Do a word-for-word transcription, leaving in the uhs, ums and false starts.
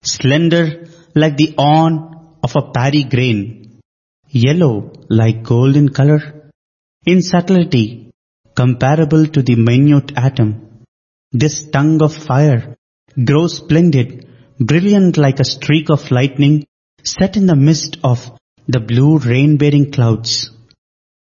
slender like the awn of a paddy grain, yellow like gold in color, in subtlety comparable to the minute atom. This tongue of fire grows splendid, brilliant like a streak of lightning set in the midst of the blue rain-bearing clouds.